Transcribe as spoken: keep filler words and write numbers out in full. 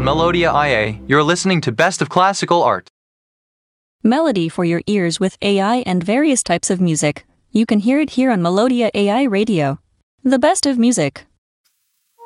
on Melodia I A, you're listening to Best of Classical Art. Melody for your ears with A I and various types of music. You can hear it here on Melodia A I Radio. The best of music.